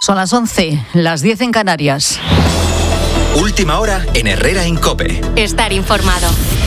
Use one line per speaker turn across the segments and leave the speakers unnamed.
Son las 11, las 10 en Canarias.
Última hora en Herrera en COPE.
Estar informado.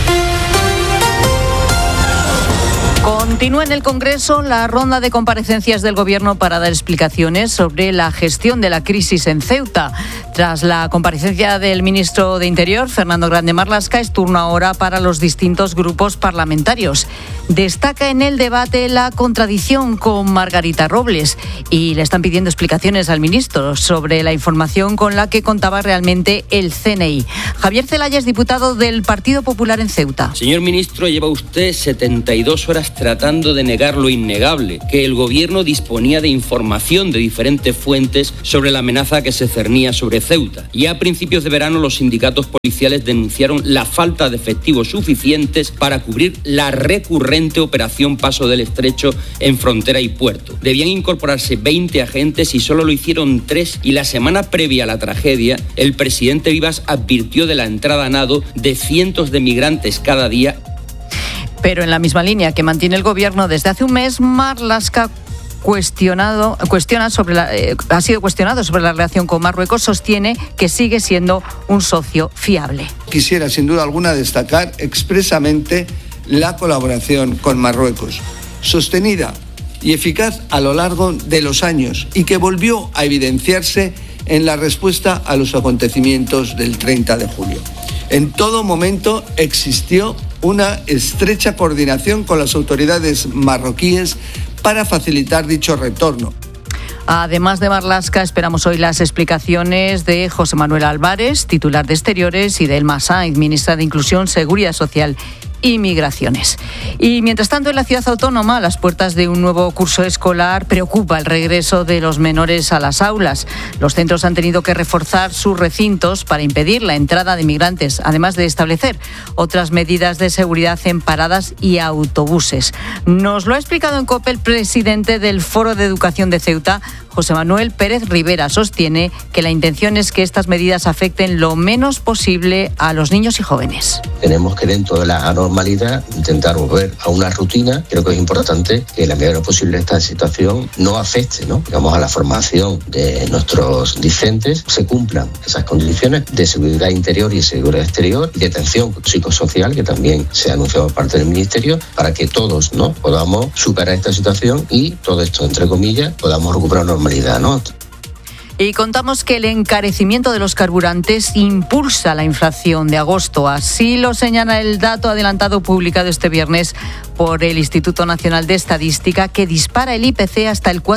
Continúa en el Congreso la ronda de comparecencias del Gobierno para dar explicaciones sobre la gestión de la crisis en Ceuta. Tras la comparecencia del ministro de Interior, Fernando Grande Marlaska, es turno ahora para los distintos grupos parlamentarios. Destaca en el debate la contradicción con Margarita Robles y le están pidiendo explicaciones al ministro sobre la información con la que contaba realmente el CNI. Javier Zelaya es diputado del Partido Popular en Ceuta.
Señor ministro, lleva usted 72 horas tratando de negar lo innegable, que el Gobierno disponía de información de diferentes fuentes sobre la amenaza que se cernía sobre Ceuta. Ya a principios de verano los sindicatos policiales denunciaron la falta de efectivos suficientes para cubrir la recurrente operación Paso del Estrecho en frontera y puerto. Debían incorporarse 20 agentes y solo lo hicieron 3, y la semana previa a la tragedia, el presidente Vivas advirtió de la entrada a nado de cientos de migrantes cada día.
Pero en la misma línea que mantiene el Gobierno desde hace un mes, Marlaska ha sido cuestionado sobre la relación con Marruecos. Sostiene que sigue siendo un socio fiable.
Quisiera sin duda alguna destacar expresamente la colaboración con Marruecos, sostenida y eficaz a lo largo de los años y que volvió a evidenciarse en la respuesta a los acontecimientos del 30 de julio. En todo momento existió una estrecha coordinación con las autoridades marroquíes para facilitar dicho retorno.
Además de Marlaska, esperamos hoy las explicaciones de José Manuel Álvarez, titular de Exteriores, y de Elma Sainz, ministra de Inclusión, Seguridad Social y Migraciones. Y mientras tanto, en la ciudad autónoma, a las puertas de un nuevo curso escolar, preocupa el regreso de los menores a las aulas. Los centros han tenido que reforzar sus recintos para impedir la entrada de migrantes, además de establecer otras medidas de seguridad en paradas y autobuses. Nos lo ha explicado en COPE el presidente del Foro de Educación de Ceuta, José Manuel Pérez Rivera. Sostiene que la intención es que estas medidas afecten lo menos posible a los niños y jóvenes.
Tenemos que, dentro de la normalidad, intentar volver a una rutina. Creo que es importante que en la medida de lo posible esta situación no afecte, digamos, a la formación de nuestros discentes. Se cumplan esas condiciones de seguridad interior y seguridad exterior y de atención psicosocial, que también se ha anunciado por parte del Ministerio, para que todos podamos superar esta situación y todo esto, entre comillas, podamos recuperar normalidad.
Y contamos que el encarecimiento de los carburantes impulsa la inflación de agosto. Así lo señala el dato adelantado publicado este viernes por el Instituto Nacional de Estadística, que dispara el IPC hasta el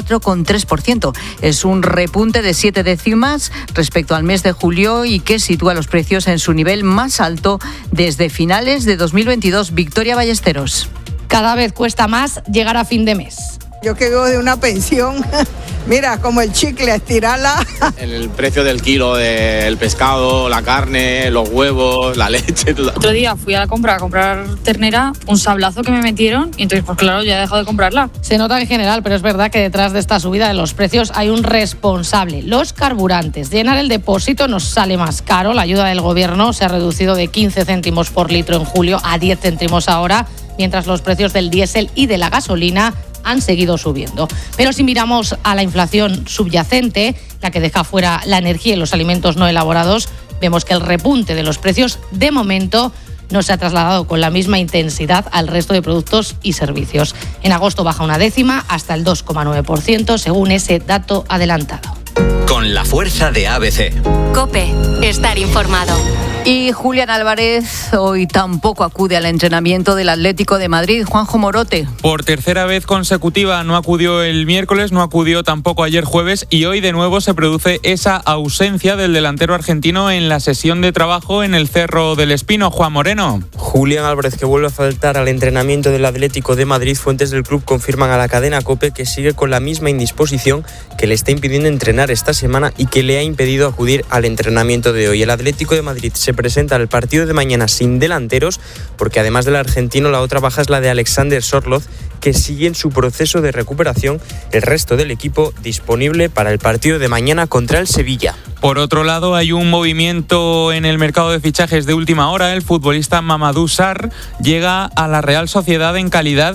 4,3%. Es un repunte de 7 décimas respecto al mes de julio y que sitúa los precios en su nivel más alto desde finales de 2022. Victoria Ballesteros.
Cada vez cuesta más llegar a fin de mes.
Yo que vivo de una pensión, mira, como el chicle, estirarla.
El precio del kilo del pescado, la carne, los huevos, la leche, todo.
Otro día fui a comprar ternera, un sablazo que me metieron y entonces, pues claro, ya he dejado de comprarla.
Se nota en general, pero es verdad que detrás de esta subida de los precios hay un responsable: los carburantes. Llenar el depósito nos sale más caro. La ayuda del Gobierno se ha reducido de 15 céntimos por litro en julio a 10 céntimos ahora, mientras los precios del diésel y de la gasolina han seguido subiendo. Pero si miramos a la inflación subyacente, la que deja fuera la energía y los alimentos no elaborados, vemos que el repunte de los precios de momento no se ha trasladado con la misma intensidad al resto de productos y servicios. En agosto baja una décima hasta el 2,9%, según ese dato adelantado.
Con la fuerza de ABC.
COPE. Estar informado.
Y Julián Álvarez hoy tampoco acude al entrenamiento del Atlético de Madrid. Juanjo Morote.
Por tercera vez consecutiva no acudió el miércoles, no acudió tampoco ayer jueves y hoy de nuevo se produce esa ausencia del delantero argentino en la sesión de trabajo en el Cerro del Espino. Juan Moreno.
Julián Álvarez, que vuelve a faltar al entrenamiento del Atlético de Madrid. Fuentes del club confirman a la cadena COPE que sigue con la misma indisposición que le está impidiendo entrenar esta semana y que le ha impedido acudir al entrenamiento de hoy. El Atlético de Madrid se presenta al partido de mañana sin delanteros, porque además del argentino, la otra baja es la de Alexander Sorloth, que sigue en su proceso de recuperación. El resto del equipo disponible para el partido de mañana contra el Sevilla.
Por otro lado, hay un movimiento en el mercado de fichajes de última hora. El futbolista Mamadou Sarr llega a la Real Sociedad en calidad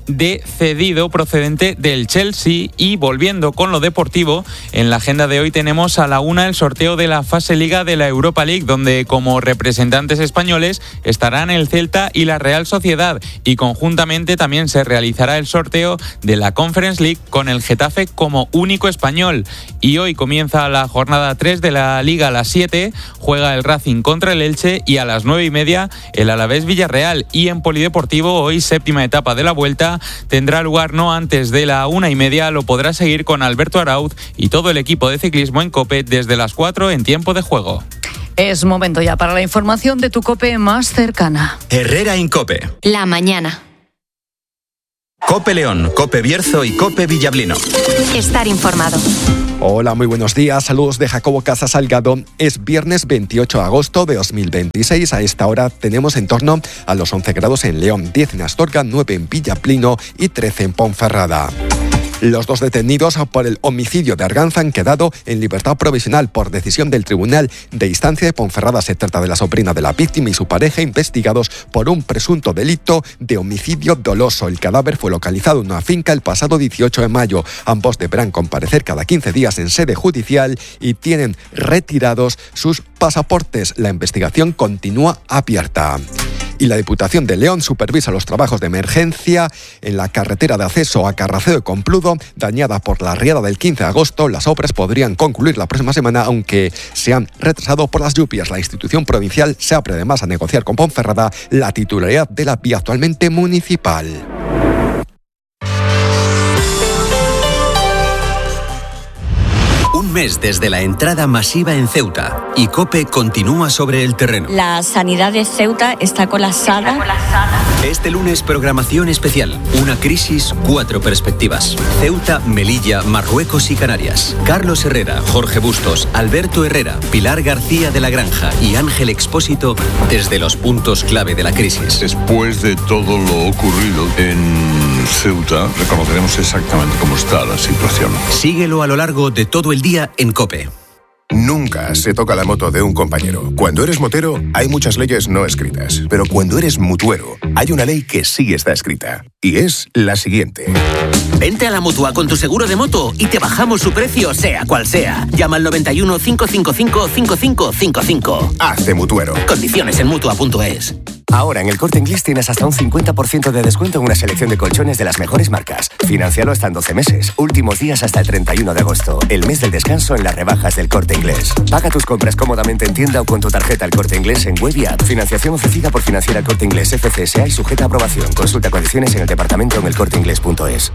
de cedido procedente del Chelsea. Y volviendo con lo deportivo, en la agenda de hoy tenemos a la 1 el sorteo de la fase Liga de la Europa League, donde como representantes españoles estarán el Celta y la Real Sociedad, y conjuntamente también se realizará el sorteo de la Conference League con el Getafe como único español. Y hoy comienza la jornada 3 de la Liga a las 7, juega el Racing contra el Elche, y a las 9:30 el Alavés Villarreal. Y en polideportivo, hoy séptima etapa de la Vuelta, tendrá lugar no antes de la 1:30, lo podrá seguir con Alberto Arauz y todo el equipo de ciclismo en COPE desde las 4 en tiempo de juego.
Es momento ya para la información de tu COPE más cercana.
Herrera Incope.
La mañana.
COPE León, COPE Bierzo y COPE Villablino.
Estar informado.
Hola, muy buenos días. Saludos de Jacobo Casa Salgado. Es viernes 28 de agosto de 2026. A esta hora tenemos en torno a los 11 grados en León, 10 en Astorga, 9 en Villablino y 13 en Ponferrada. Los 2 detenidos por el homicidio de Arganza han quedado en libertad provisional por decisión del Tribunal de Instancia de Ponferrada. Se trata de la sobrina de la víctima y su pareja, investigados por un presunto delito de homicidio doloso. El cadáver fue localizado en una finca el pasado 18 de mayo. Ambos deberán comparecer cada 15 días en sede judicial y tienen retirados sus pasaportes. La investigación continúa abierta. Y la Diputación de León supervisa los trabajos de emergencia en la carretera de acceso a Carracedo y Compludo, dañada por la riada del 15 de agosto. Las obras podrían concluir la próxima semana, aunque se han retrasado por las lluvias. La institución provincial se abre además a negociar con Ponferrada la titularidad de la vía actualmente municipal.
Un mes desde la entrada masiva en Ceuta y COPE continúa sobre el terreno.
La sanidad de Ceuta está colapsada.
Este lunes, programación especial. Una crisis, 4 perspectivas. Ceuta, Melilla, Marruecos y Canarias. Carlos Herrera, Jorge Bustos, Alberto Herrera, Pilar García de la Granja y Ángel Expósito desde los puntos clave de la crisis.
Después de todo lo ocurrido en Ceuta, reconoceremos exactamente cómo está la situación.
Síguelo a lo largo de todo el día en COPE.
Nunca se toca la moto de un compañero. Cuando eres motero, hay muchas leyes no escritas. Pero cuando eres mutuero, hay una ley que sí está escrita. Y es la siguiente.
Vente a la Mutua con tu seguro de moto y te bajamos su precio, sea cual sea. Llama al 91 555 5555.
Hazte mutuero.
Condiciones en Mutua.es.
Ahora en el Corte Inglés tienes hasta un 50% de descuento en una selección de colchones de las mejores marcas. Financialo hasta en 12 meses. Últimos días hasta el 31 de agosto. El mes del descanso en las rebajas del Corte Inglés. Paga tus compras cómodamente en tienda o con tu tarjeta El Corte Inglés en web y app. Financiación ofrecida por Financiera El Corte Inglés FCSA y sujeta a aprobación. Consulta condiciones en el departamento en elcorteinglés.es.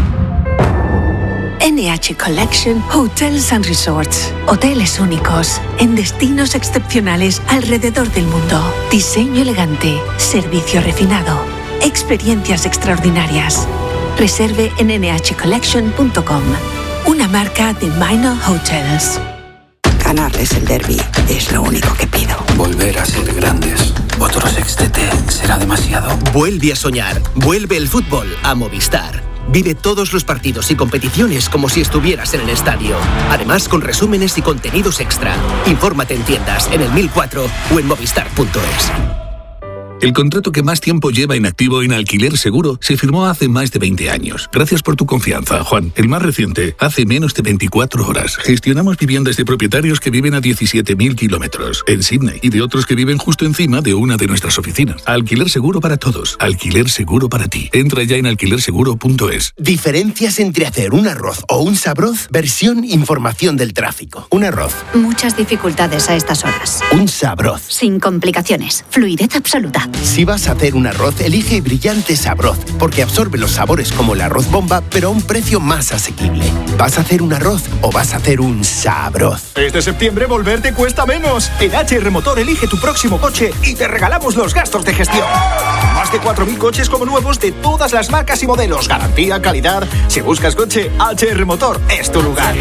NH Collection Hotels and Resorts. Hoteles únicos, en destinos excepcionales alrededor del mundo. Diseño elegante, servicio refinado, experiencias extraordinarias. Reserve en nhcollection.com. Una marca de Minor Hotels.
Ganarles el derbi es lo único que pido.
Volver a ser grandes. Otro sextete será demasiado.
Vuelve a soñar. Vuelve el fútbol a Movistar. Vive todos los partidos y competiciones como si estuvieras en el estadio. Además, con resúmenes y contenidos extra. Infórmate en tiendas, en el 1004 o en movistar.es.
El contrato que más tiempo lleva inactivo en Alquiler Seguro se firmó hace más de 20 años. Gracias por tu confianza, Juan. El más reciente, hace menos de 24 horas. Gestionamos viviendas de propietarios que viven a 17.000 kilómetros en Sydney y de otros que viven justo encima de una de nuestras oficinas. Alquiler Seguro para todos. Alquiler Seguro para ti. Entra ya en alquilerseguro.es.
Diferencias entre hacer un arroz o un sabroz. Versión información del tráfico. Un arroz.
Muchas dificultades a estas horas.
Un sabroz.
Sin complicaciones. Fluidez absoluta.
Si vas a hacer un arroz, elige Brillante Sabroz, porque absorbe los sabores como el arroz bomba, pero a un precio más asequible. ¿Vas a hacer un arroz o vas a hacer un sabroz?
Este septiembre volver te cuesta menos. En HR Motor elige tu próximo coche y te regalamos los gastos de gestión. Más de 4.000 coches como nuevos de todas las marcas y modelos. Garantía, calidad. Si buscas coche, HR Motor es tu lugar.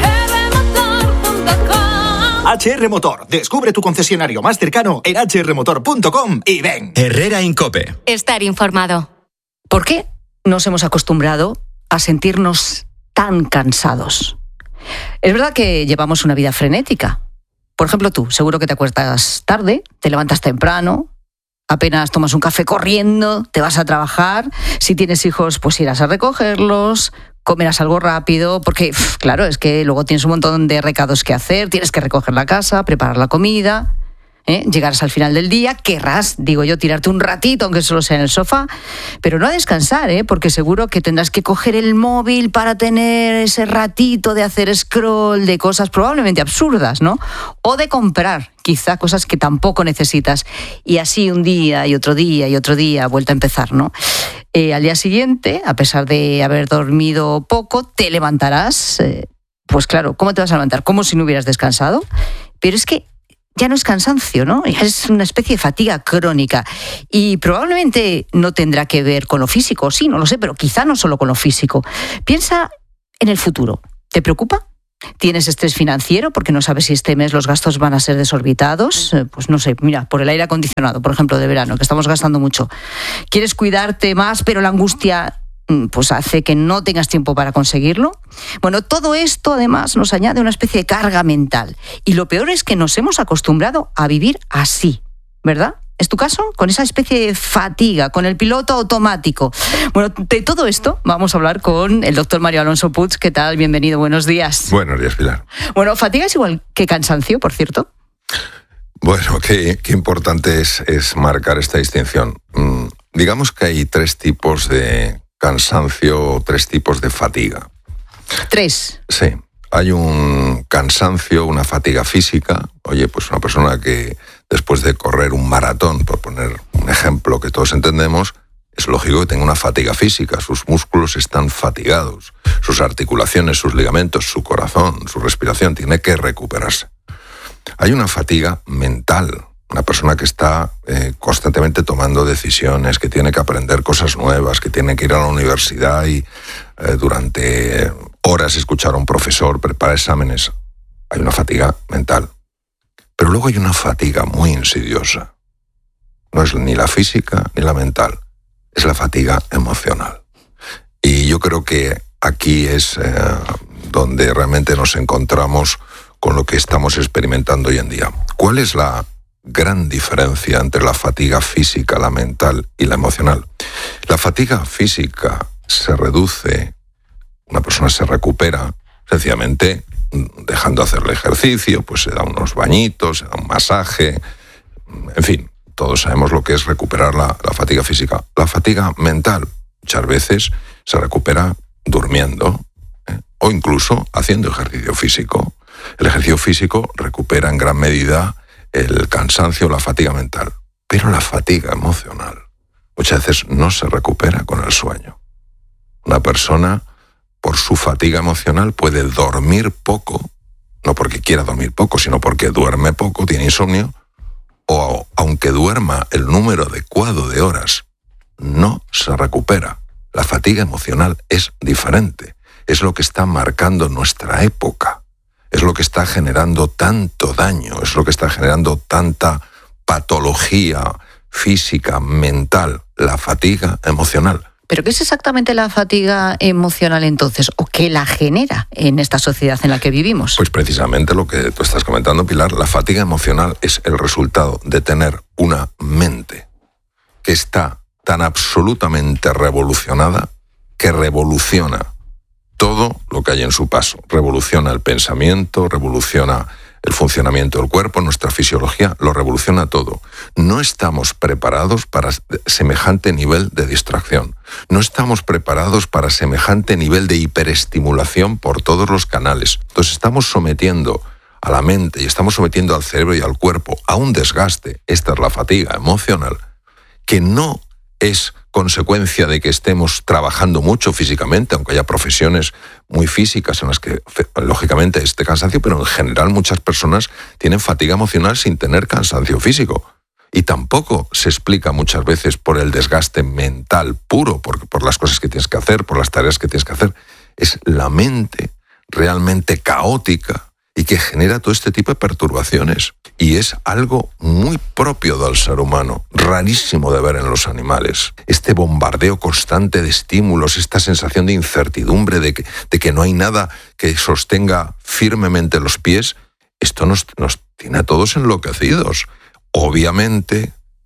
HR Motor. Descubre tu concesionario más cercano en hrmotor.com y ven.
Herrera Incope.
Estar informado.
¿Por qué nos hemos acostumbrado a sentirnos tan cansados? Es verdad que llevamos una vida frenética. Por ejemplo, tú, seguro que te acuestas tarde, te levantas temprano, apenas tomas un café corriendo, te vas a trabajar. Si tienes hijos, pues irás a recogerlos, comerás algo rápido, porque, claro, es que luego tienes un montón de recados que hacer, tienes que recoger la casa, preparar la comida, llegarás al final del día, querrás, digo yo, tirarte un ratito, aunque solo sea en el sofá, pero no a descansar, porque seguro que tendrás que coger el móvil para tener ese ratito de hacer scroll de cosas probablemente absurdas, ¿no? O de comprar, quizá, cosas que tampoco necesitas. Y así un día y otro día y otro día, vuelta a empezar, ¿no? Al día siguiente, a pesar de haber dormido poco, te levantarás, pues claro, ¿cómo te vas a levantar? Como si no hubieras descansado. Pero es que ya no es cansancio, ¿no? Ya es una especie de fatiga crónica. Y probablemente no tendrá que ver con lo físico, sí, no lo sé, pero quizá no solo con lo físico. Piensa en el futuro. ¿Te preocupa? ¿Tienes estrés financiero porque no sabes si este mes los gastos van a ser desorbitados? Pues no sé, mira, por el aire acondicionado, por ejemplo, de verano, que estamos gastando mucho. ¿Quieres cuidarte más, pero la angustia pues hace que no tengas tiempo para conseguirlo? Bueno, todo esto además nos añade una especie de carga mental. Y lo peor es que nos hemos acostumbrado a vivir así, ¿verdad? ¿Es tu caso? Con esa especie de fatiga, con el piloto automático. Bueno, de todo esto vamos a hablar con el doctor Mario Alonso Puig. ¿Qué tal? Bienvenido, buenos días.
Buenos días, Pilar.
Bueno, fatiga es igual que cansancio, por cierto.
Bueno, qué importante es marcar esta distinción. Digamos que hay 3 tipos de cansancio, 3 tipos de fatiga.
3.
Sí. Hay un cansancio, una fatiga física. Oye, pues una persona que después de correr un maratón, por poner un ejemplo que todos entendemos, es lógico que tenga una fatiga física. Sus músculos están fatigados, sus articulaciones, sus ligamentos, su corazón, su respiración, tiene que recuperarse. Hay una fatiga mental. Una persona que está constantemente tomando decisiones, que tiene que aprender cosas nuevas, que tiene que ir a la universidad y durante horas escuchar a un profesor, preparar exámenes. Hay una fatiga mental. Pero luego hay una fatiga muy insidiosa. No es ni la física ni la mental, es la fatiga emocional. Y yo creo que aquí es donde realmente nos encontramos con lo que estamos experimentando hoy en día. ¿Cuál es la gran diferencia entre la fatiga física, la mental y la emocional? La fatiga física se reduce, una persona se recupera sencillamente dejando hacer el ejercicio, pues se da unos bañitos, se da un masaje, en fin, todos sabemos lo que es recuperar la fatiga física. La fatiga mental muchas veces se recupera durmiendo, o incluso haciendo ejercicio físico. El ejercicio físico recupera en gran medida el cansancio, la fatiga mental. Pero la fatiga emocional muchas veces no se recupera con el sueño. Una persona, por su fatiga emocional, puede dormir poco, no porque quiera dormir poco, sino porque duerme poco, tiene insomnio, o aunque duerma el número adecuado de horas, no se recupera. La fatiga emocional es diferente. Es lo que está marcando nuestra época. Es lo que está generando tanto daño, es lo que está generando tanta patología física, mental, la fatiga emocional.
¿Pero qué es exactamente la fatiga emocional entonces? ¿O qué la genera en esta sociedad en la que vivimos?
Pues precisamente lo que tú estás comentando, Pilar, la fatiga emocional es el resultado de tener una mente que está tan absolutamente revolucionada que revoluciona todo lo que hay en su paso. Revoluciona el pensamiento, revoluciona el funcionamiento del cuerpo, nuestra fisiología, lo revoluciona todo. No estamos preparados para semejante nivel de distracción. No estamos preparados para semejante nivel de hiperestimulación por todos los canales. Entonces estamos sometiendo a la mente y estamos sometiendo al cerebro y al cuerpo a un desgaste. Esta es la fatiga emocional, que no es consecuencia de que estemos trabajando mucho físicamente, aunque haya profesiones muy físicas en las que lógicamente esté cansancio, pero en general muchas personas tienen fatiga emocional sin tener cansancio físico. Y tampoco se explica muchas veces por el desgaste mental puro, por las cosas que tienes que hacer, por las tareas que tienes que hacer. Es la mente realmente caótica y que genera todo este tipo de perturbaciones. Y es algo muy propio del ser humano, rarísimo de ver en los animales. Este bombardeo constante de estímulos, esta sensación de incertidumbre, de que no hay nada que sostenga firmemente los pies, esto nos tiene a todos enloquecidos. Obviamente,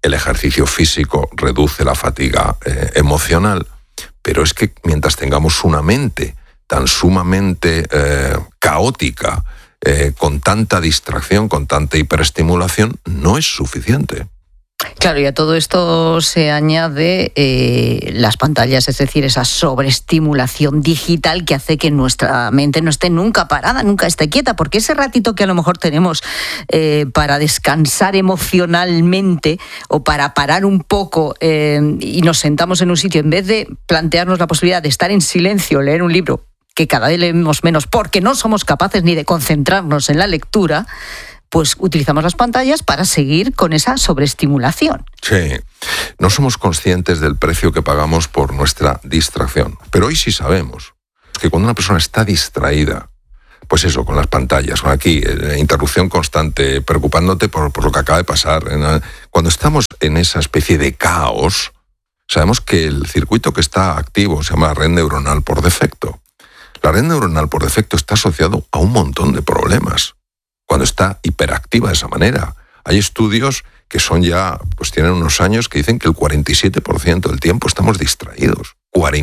el ejercicio físico reduce la fatiga emocional, pero es que mientras tengamos una mente tan sumamente caótica, con tanta distracción, con tanta hiperestimulación, no es suficiente.
Claro, y a todo esto se añade las pantallas, es decir, esa sobreestimulación digital que hace que nuestra mente no esté nunca parada, nunca esté quieta, porque ese ratito que a lo mejor tenemos para descansar emocionalmente o para parar un poco y nos sentamos en un sitio, en vez de plantearnos la posibilidad de estar en silencio, leer un libro, que cada vez leemos menos porque no somos capaces ni de concentrarnos en la lectura, pues utilizamos las pantallas para seguir con esa sobreestimulación.
Sí, no somos conscientes del precio que pagamos por nuestra distracción, pero hoy sí sabemos que cuando una persona está distraída, pues eso, con las pantallas, con aquí, interrupción constante, preocupándote por lo que acaba de pasar, cuando estamos en esa especie de caos, sabemos que el circuito que está activo se llama red neuronal por defecto. La red neuronal por defecto está asociado a un montón de problemas cuando está hiperactiva de esa manera. Hay estudios que son ya, pues tienen unos años que dicen que el 47% del tiempo estamos distraídos.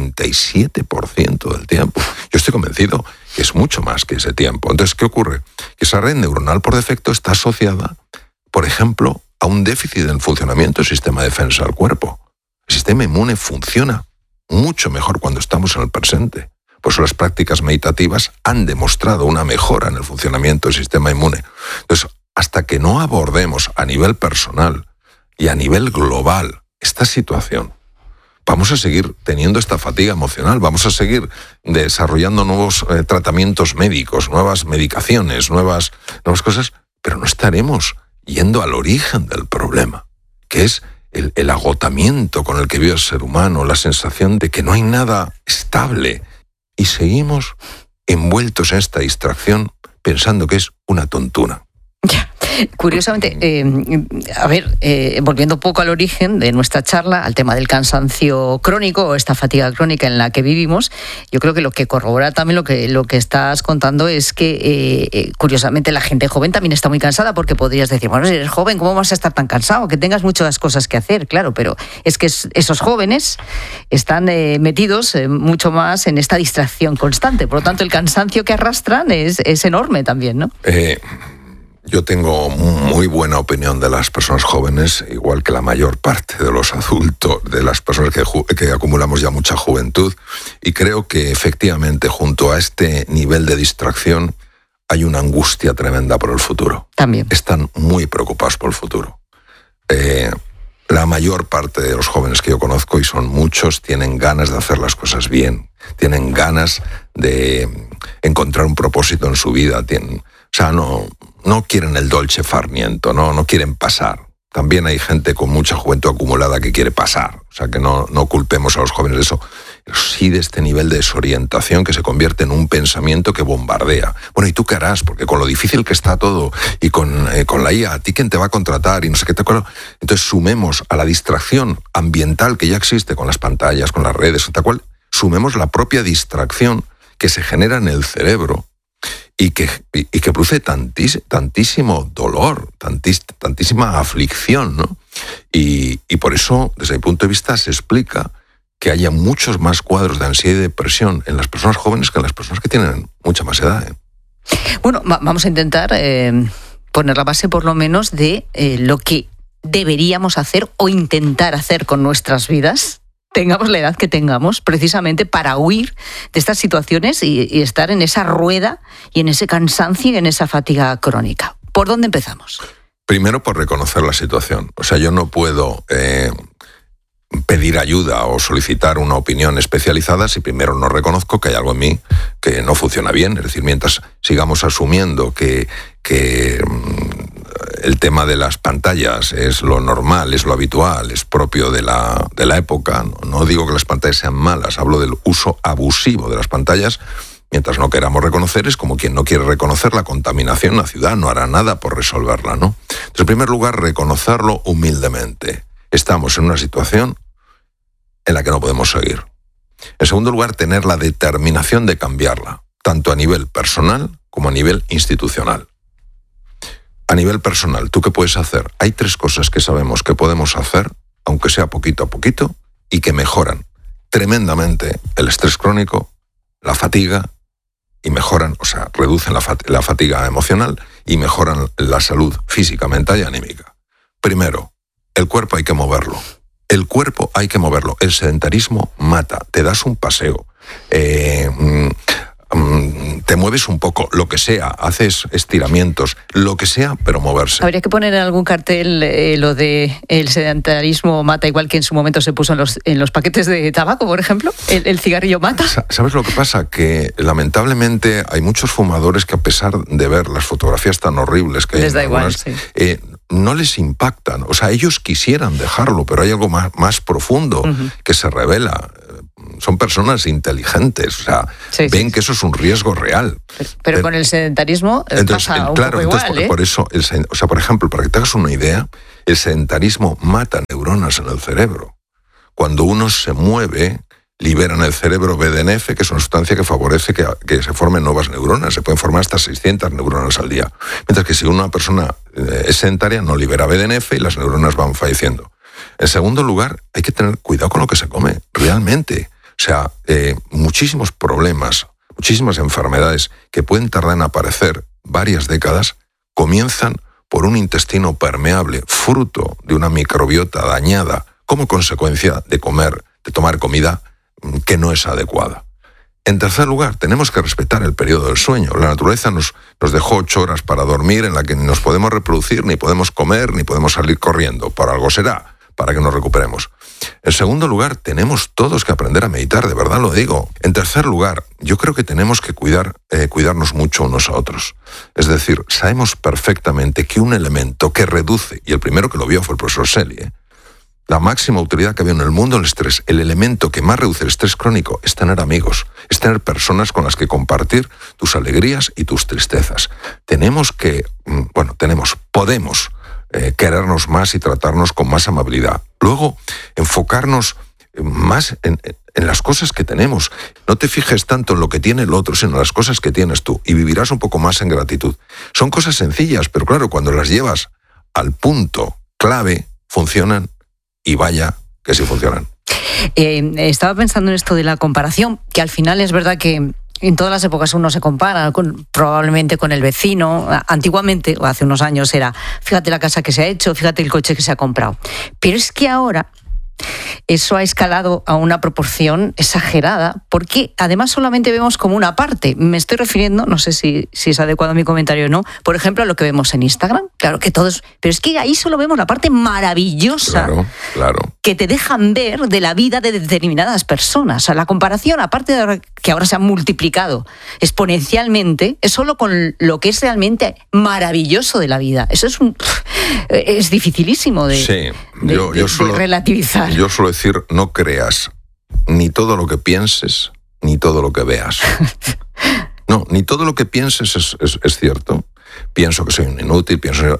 47% del tiempo. Yo estoy convencido que es mucho más que ese tiempo. Entonces, ¿qué ocurre? Que esa red neuronal por defecto está asociada, por ejemplo, a un déficit en el funcionamiento del sistema de defensa del cuerpo. El sistema inmune funciona mucho mejor cuando estamos en el presente. Por eso las prácticas meditativas han demostrado una mejora en el funcionamiento del sistema inmune. Entonces, hasta que no abordemos a nivel personal y a nivel global esta situación, vamos a seguir teniendo esta fatiga emocional, vamos a seguir desarrollando nuevos tratamientos médicos, nuevas medicaciones, nuevas cosas, pero no estaremos yendo al origen del problema, que es el agotamiento con el que vive el ser humano, la sensación de que no hay nada estable. Y seguimos envueltos en esta distracción pensando que es una tontuna.
Curiosamente, volviendo un poco al origen de nuestra charla, al tema del cansancio crónico o esta fatiga crónica en la que vivimos, yo creo que lo que corrobora también lo que estás contando es que, curiosamente, la gente joven también está muy cansada, porque podrías decir, bueno, si eres joven, ¿cómo vas a estar tan cansado? Que tengas muchas cosas que hacer, claro, pero es que esos jóvenes están metidos mucho más en esta distracción constante. Por lo tanto, el cansancio que arrastran es enorme también, ¿no?
Yo tengo muy buena opinión de las personas jóvenes, igual que la mayor parte de los adultos, de las personas que acumulamos ya mucha juventud, y creo que efectivamente junto a este nivel de distracción hay una angustia tremenda por el futuro.
También.
Están muy preocupados por el futuro. La mayor parte de los jóvenes que yo conozco, y son muchos, tienen ganas de hacer las cosas bien, tienen ganas de encontrar un propósito en su vida, no quieren el dolce far niente, no quieren pasar. También hay gente con mucha juventud acumulada que quiere pasar, o sea que no culpemos a los jóvenes de eso, pero sí de este nivel de desorientación que se convierte en un pensamiento que bombardea. Bueno, ¿y tú qué harás? Porque con lo difícil que está todo y con la IA, ¿a ti quién te va a contratar? Y no sé qué te acuerdo. Entonces sumemos a la distracción ambiental que ya existe con las pantallas, con las redes, tal cual, sumemos la propia distracción que se genera en el cerebro y que produce tantísimo dolor, tantísima aflicción, ¿no? Y por eso, desde mi punto de vista, se explica que haya muchos más cuadros de ansiedad y depresión en las personas jóvenes que en las personas que tienen mucha más edad.
Bueno, vamos a intentar poner la base, por lo menos, de lo que deberíamos hacer o intentar hacer con nuestras vidas, tengamos la edad que tengamos, precisamente para huir de estas situaciones y estar en esa rueda y en ese cansancio y en esa fatiga crónica. ¿Por dónde empezamos?
Primero, por reconocer la situación. O sea, yo no puedo pedir ayuda o solicitar una opinión especializada si primero no reconozco que hay algo en mí que no funciona bien. Es decir, mientras sigamos asumiendo que el tema de las pantallas es lo normal, es lo habitual, es propio de la época. No digo que las pantallas sean malas, hablo del uso abusivo de las pantallas. Mientras no queramos reconocer, es como quien no quiere reconocer la contaminación en la ciudad, no hará nada por resolverla, ¿no? Entonces, en primer lugar, reconocerlo humildemente. Estamos en una situación en la que no podemos seguir. En segundo lugar, tener la determinación de cambiarla, tanto a nivel personal como a nivel institucional. a nivel personal, ¿tú qué puedes hacer? Hay 3 cosas que sabemos que podemos hacer, aunque sea poquito a poquito, y que mejoran tremendamente el estrés crónico, la fatiga, y mejoran, o sea, reducen la fatiga emocional y mejoran la salud física, mental y anímica. Primero, el cuerpo hay que moverlo. El cuerpo hay que moverlo. El sedentarismo mata. Te das un paseo, te mueves un poco, lo que sea, haces estiramientos, lo que sea, pero moverse.
Habría que poner en algún cartel lo de el sedentarismo mata, igual que en su momento se puso en los paquetes de tabaco, por ejemplo, el cigarrillo mata.
¿Sabes lo que pasa? Que lamentablemente hay muchos fumadores que, a pesar de ver las fotografías tan horribles que hay,
les da
algunas,
igual, sí.
No les impactan. O sea, ellos quisieran dejarlo, pero hay algo más profundo que se revela. Son personas inteligentes, o sea, ven que eso es un riesgo real.
Pero con el sedentarismo pasa un poco igual,
por eso, o sea, por ejemplo, para que te hagas una idea, el sedentarismo mata neuronas en el cerebro. Cuando uno se mueve, libera en el cerebro BDNF, que es una sustancia que favorece que se formen nuevas neuronas. Se pueden formar hasta 600 neuronas al día. Mientras que si una persona es sedentaria, no libera BDNF y las neuronas van falleciendo. En segundo lugar, hay que tener cuidado con lo que se come, realmente. O sea, muchísimos problemas, muchísimas enfermedades que pueden tardar en aparecer varias décadas, comienzan por un intestino permeable, fruto de una microbiota dañada, como consecuencia de tomar comida que no es adecuada. En tercer lugar, tenemos que respetar el periodo del sueño. La naturaleza nos dejó 8 horas para dormir, en la que ni nos podemos reproducir, ni podemos comer, ni podemos salir corriendo. Por algo será, para que nos recuperemos. En segundo lugar, tenemos todos que aprender a meditar, de verdad lo digo. En tercer lugar, yo creo que tenemos que cuidarnos mucho unos a otros. Es decir, sabemos perfectamente que un elemento que reduce, y el primero que lo vio fue el profesor Selye, la máxima utilidad que había en el mundo del estrés, el elemento que más reduce el estrés crónico es tener amigos, es tener personas con las que compartir tus alegrías y tus tristezas. Podemos querernos más y tratarnos con más amabilidad. Luego, enfocarnos más en las cosas que tenemos. No te fijes tanto en lo que tiene el otro, sino en las cosas que tienes tú, y vivirás un poco más en gratitud. Son cosas sencillas, pero claro, cuando las llevas al punto clave, funcionan, y vaya que sí funcionan.
Estaba pensando en esto de la comparación, que al final es verdad que en todas las épocas uno se compara probablemente con el vecino. Antiguamente, o hace unos años, era fíjate la casa que se ha hecho, fíjate el coche que se ha comprado. Pero es que ahora eso ha escalado a una proporción exagerada, porque además solamente vemos como una parte. Me estoy refiriendo, no sé si es adecuado mi comentario o no, por ejemplo, a lo que vemos en Instagram. Claro que todos, pero es que ahí solo vemos la parte maravillosa que te dejan ver de la vida de determinadas personas. O sea, la comparación, aparte de que ahora se ha multiplicado exponencialmente, es solo con lo que es realmente maravilloso de la vida. Eso es dificilísimo de relativizar.
Yo suelo decir, no creas ni todo lo que pienses, ni todo lo que veas. No, ni todo lo que pienses es cierto. Pienso que soy un inútil,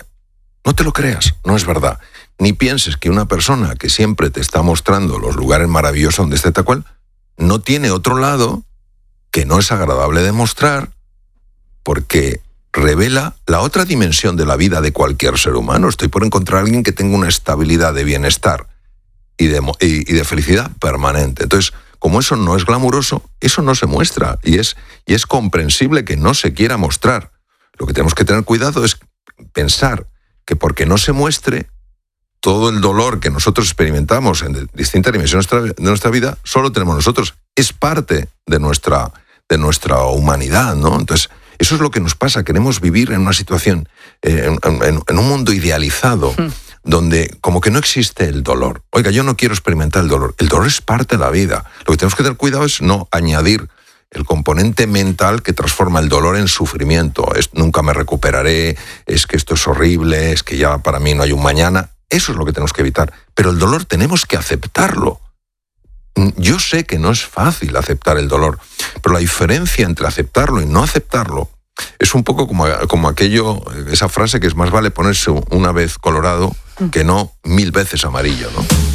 no te lo creas, no es verdad. Ni pienses que una persona que siempre te está mostrando los lugares maravillosos donde esté tal cual, no tiene otro lado que no es agradable de mostrar, porque revela la otra dimensión de la vida de cualquier ser humano. Estoy por encontrar a alguien que tenga una estabilidad de bienestar y de felicidad permanente. Entonces, como eso no es glamuroso, eso no se muestra, y es comprensible que no se quiera mostrar. Lo que tenemos que tener cuidado es pensar que porque no se muestre, todo el dolor que nosotros experimentamos en distintas dimensiones de nuestra vida, solo tenemos nosotros. Es parte de nuestra humanidad, ¿no? Entonces, eso es lo que nos pasa. Queremos vivir en una situación, en un mundo idealizado, donde como que no existe el dolor. Oiga, yo no quiero experimentar el dolor. El dolor es parte de la vida. Lo que tenemos que tener cuidado es no añadir el componente mental que transforma el dolor en sufrimiento. Nunca me recuperaré, es que esto es horrible, es que ya para mí no hay un mañana. Eso es lo que tenemos que evitar. Pero el dolor tenemos que aceptarlo. Yo sé que no es fácil aceptar el dolor, pero la diferencia entre aceptarlo y no aceptarlo es un poco como esa frase que es más vale ponerse una vez colorado que no 1000 veces amarillo, ¿no?